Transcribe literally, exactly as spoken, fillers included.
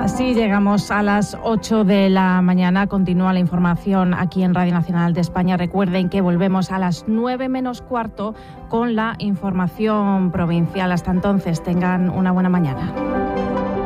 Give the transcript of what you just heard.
Así llegamos a las ocho de la mañana. Continúa la información aquí en Radio Nacional de España. Recuerden que volvemos a las nueve menos cuarto con la información provincial. Hasta entonces, tengan una buena mañana.